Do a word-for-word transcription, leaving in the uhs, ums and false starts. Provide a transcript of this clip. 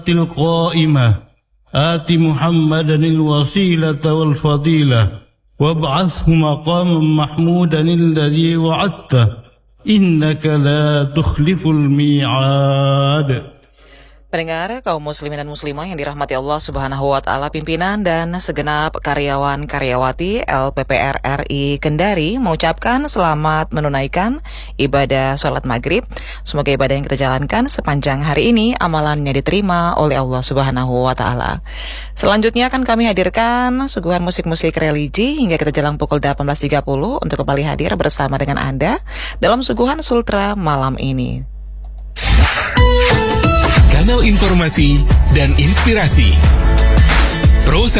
القائمة آت محمدا الوسيلة والفضيلة وابعثه مقاما محمودا الذي وعدته إنك لا تخلف الميعاد. Pendengar, kaum muslimin dan muslimah yang dirahmati Allah Subhanahu wa taala, pimpinan dan segenap karyawan karyawati L P P R R I Kendari mengucapkan selamat menunaikan ibadah salat maghrib. Semoga ibadah yang kita jalankan sepanjang hari ini amalannya diterima oleh Allah Subhanahu wa taala. Selanjutnya akan kami hadirkan suguhan musik-musik religi hingga kita jelang pukul delapan belas tiga puluh untuk kembali hadir bersama dengan Anda dalam suguhan Sultra malam ini. Kanal informasi dan inspirasi Pro